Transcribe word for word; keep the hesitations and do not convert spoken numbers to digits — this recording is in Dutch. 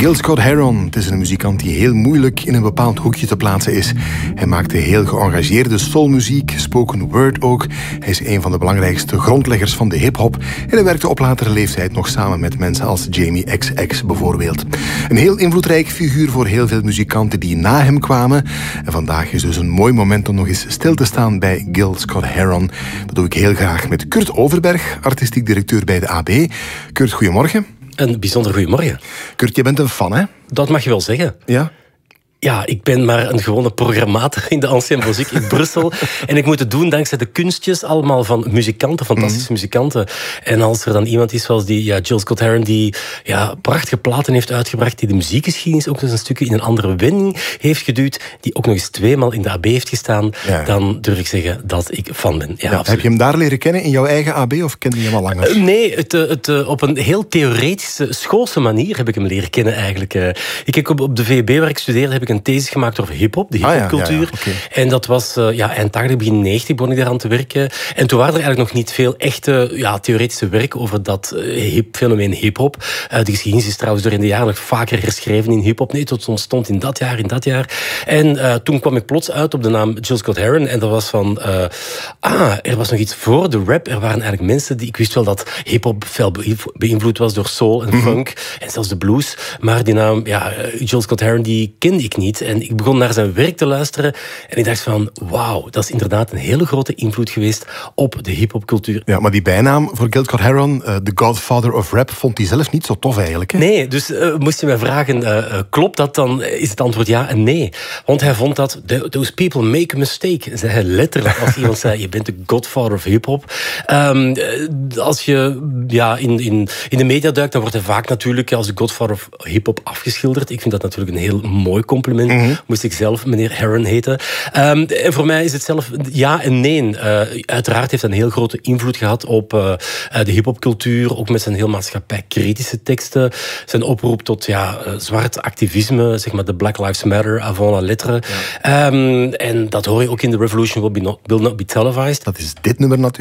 Gil Scott-Heron. Het is een muzikant die heel moeilijk in een bepaald hoekje te plaatsen is. Hij maakte heel geëngageerde soulmuziek, spoken word ook. Hij is een van de belangrijkste grondleggers van de hip-hop. En hij werkte op latere leeftijd nog samen met mensen als Jamie X X bijvoorbeeld. Een heel invloedrijk figuur voor heel veel muzikanten die na hem kwamen. En vandaag is dus een mooi moment om nog eens stil te staan bij Gil Scott-Heron. Dat doe ik heel graag met Kurt Overberg, artistiek directeur bij de A B. Kurt, goedemorgen. Een bijzonder goedemorgen. Kurt, je bent een fan, hè? Dat mag je wel zeggen. Ja? Ja, ik ben maar een gewone programmator in de Ancienne Musique in Brussel. En ik moet het doen dankzij de kunstjes allemaal van muzikanten, fantastische mm. muzikanten. En als er dan iemand is zoals die, ja, Gil Scott-Heron, die ja, prachtige platen heeft uitgebracht, die de muziekgeschiedenis ook eens een stukje in een andere wending heeft geduwd, die ook nog eens tweemaal in de A B heeft gestaan, ja. Dan durf ik zeggen dat ik fan ben. Ja, ja, heb je hem daar leren kennen in jouw eigen A B of kende je hem al langer? Uh, nee, het, het, uh, op een heel theoretische, schoolse manier heb ik hem leren kennen eigenlijk. Uh, ik heb op, op de V U B waar ik studeerde, heb ik een thesis gemaakt over hip-hop, de hip-hopcultuur. Ah, ja, ja, ja. Okay. En dat was uh, ja, eind tachtig, begin negentig begon ik daaraan te werken. En toen waren er eigenlijk nog niet veel echte ja, theoretische werk over dat uh, hip, fenomeen hip-hop. Uh, de geschiedenis is trouwens door in de jaren nog vaker herschreven in hip-hop. Nee, het ontstond in dat jaar, in dat jaar. En uh, toen kwam ik plots uit op de naam Gil Scott-Heron. En dat was van, uh, ah, er was nog iets voor de rap. Er waren eigenlijk mensen die, ik wist wel dat hip-hop veel beïnvloed was door soul en funk. Mm-hmm. En zelfs de blues. Maar die naam, ja, Gil Scott-Heron, die kende ik niet. En ik begon naar zijn werk te luisteren en ik dacht van, wauw, dat is inderdaad een hele grote invloed geweest op de hip-hopcultuur. Ja, maar die bijnaam voor Gil Scott-Heron, uh, the Godfather of Rap, vond hij zelf niet zo tof eigenlijk, hè? Nee, dus uh, moest je mij vragen, uh, uh, klopt dat dan? Is het antwoord ja en nee. Want hij vond dat, those people make a mistake. Zei hij letterlijk, als iemand zei, je bent de Godfather of hip-hop. Um, als je ja, in, in, in de media duikt, dan wordt hij vaak natuurlijk als de Godfather of hip-hop afgeschilderd. Ik vind dat natuurlijk een heel mooi compliment. Mm-hmm. Moest ik zelf meneer Heron heten. Um, en voor mij is het zelf ja en nee. Uh, uiteraard heeft hij een heel grote invloed gehad op uh, de hiphopcultuur, ook met zijn heel maatschappij-kritische teksten. Zijn oproep tot ja, uh, zwart activisme, zeg maar de Black Lives Matter, avant la lettre. Ja. Um, en dat hoor je ook in The Revolution Will, be not, will Not Be Televised. Dat is dit nummer natuurlijk.